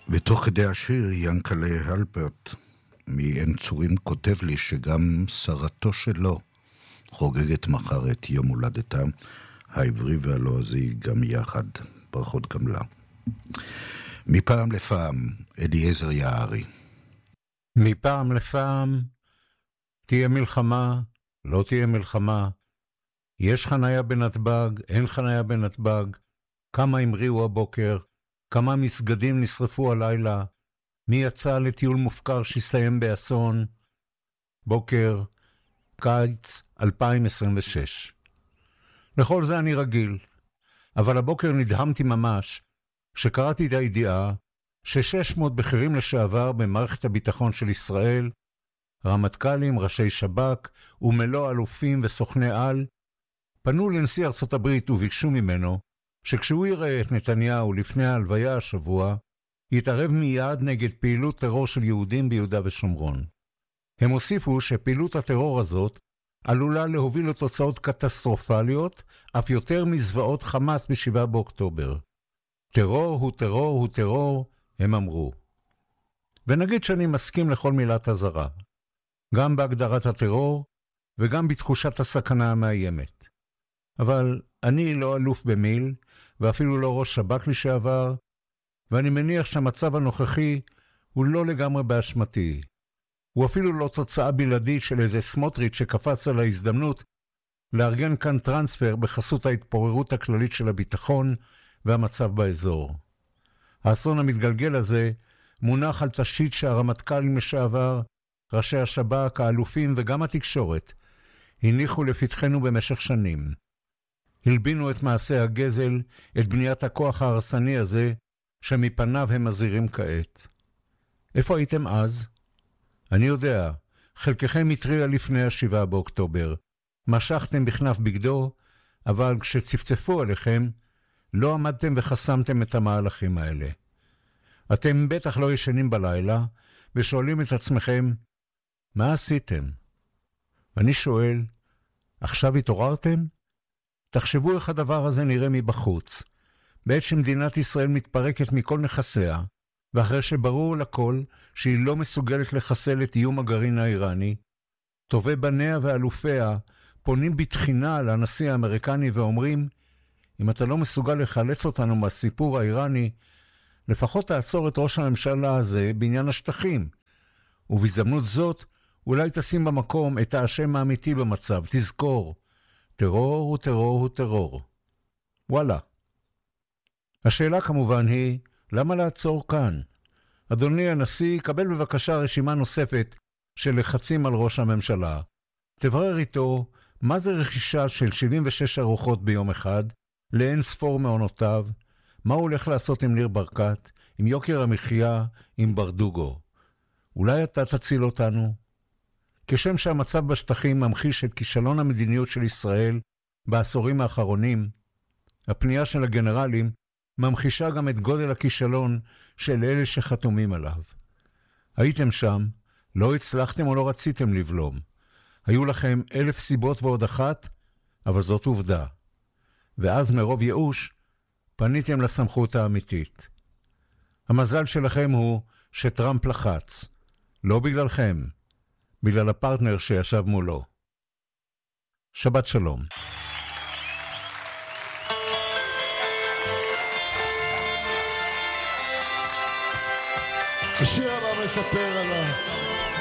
ותוך כדי השיר ינקלה הלפרט מעין צורים כותב לי שגם שרתו שלו חוגגת מחר את יום הולדתה, העברי והלועזי גם יחד. ברכות גם לה. מפעם לפעם, אליעזר יערי. מפעם לפעם, תהיה מלחמה, לא תהיה מלחמה, יש חניה בנתב"ג, אין חניה בנתב"ג, כמה המריאו הבוקר, כמה מסגדים נשרפו הלילה, מי יצא לטיול מופקר שהסתיים באסון, בוקר, קיץ 2026. לכל זה אני רגיל, אבל הבוקר נדהמתי ממש, שקראתי את הידיעה ש600 בכירים לשעבר במערכת הביטחון של ישראל, רמטכ"לים, ראשי שב"כ ומלוא אלופים וסוכני על, פנו לנשיא ארצות הברית וביקשו ממנו שכשהוא יראה את נתניהו לפני ההלוויה השבוע, יתערב מיד נגד פעילות טרור של יהודים ביהודה ושומרון. הם הוסיפו שפעילות הטרור הזאת עלולה להוביל לתוצאות קטסטרופליות, אף יותר מזוועות חמאס ב7 באוקטובר. טרור הוא טרור הוא טרור, הם אמרו. ונגיד שאני מסכים לכל מילת הזרה, גם בהגדרת הטרור וגם בתחושת הסכנה המאיימת. אבל אני לא אלוף במיל, ואפילו לא ראש שב"כ לשעבר, ואני מניח שהמצב הנוכחי הוא לא לגמרי באשמתי. הוא אפילו לא תוצאה בלעדית של איזה סמוטריץ' שקפץ על ההזדמנות לארגן כאן טרנספר בחסות ההתפוררות הכללית של הביטחון והמצב באזור. האסון המתגלגל הזה מונח על תשתית שהרמטכ"לים לשעבר, ראשי השב"כ, האלופים וגם התקשורת הניחו לפתחנו במשך שנים. הלבינו את מעשה הגזל, את בניית הכוח ההרסני הזה, שמפניו הם מזהירים כעת. איפה הייתם אז? אני יודע, חלקכם התריע לפני 7 באוקטובר, משכתם בכנף בגדו, אבל כשצפצפו עליכם, לא עמדתם וחסמתם את המהלכים האלה. אתם בטח לא ישנים בלילה, ושואלים את עצמכם, מה עשיתם? ואני שואל, עכשיו התעוררתם? תחשבו איך הדבר הזה נראה מבחוץ. בעת שמדינת ישראל מתפרקת מכל נכסיה, ואחרי שברור לכל שהיא לא מסוגלת לחסל את איום הגרעין האיראני, טובי בניה ואלופיה פונים בתחינה לנשיא האמריקני ואומרים, אם אתה לא מסוגל לחלץ אותנו מהסיפור האיראני, לפחות תעצור את ראש הממשלה הזה בעניין השטחים. ובהזדמנות זאת, אולי תשים במקום את האשם האמיתי במצב. תזכור, טרור הוא טרור הוא טרור. וואלה. השאלה כמובן היא, למה לעצור כאן? אדוני הנשיא, קבל בבקשה רשימה נוספת של לחצים על ראש הממשלה. תברר איתו מה זה רכישה של 76 ארוחות ביום אחד, לאין ספור מעונותיו, מה הוא הולך לעשות עם ניר ברקת, עם יוקר המחיה, עם ברדוגו. אולי אתה תציל אותנו? כשם שהמצב בשטחים ממחיש את כישלון המדיניות של ישראל בעשורים האחרונים, הפנייה של הגנרלים ממחישה גם את גודל הכישלון של אלה שחתומים עליו. הייתם שם, לא הצלחתם או לא רציתם לבלום. היו לכם 1000 סיבות ועוד אחת, אבל זאת עובדה. ואז מרוב ייאוש, פניתם לסמכות האמיתית. המזל שלכם הוא שטראמפ לחץ. לא בגללכם, בגלל הפרטנר שישב מולו. שבת שלום. השיר הבא מספר על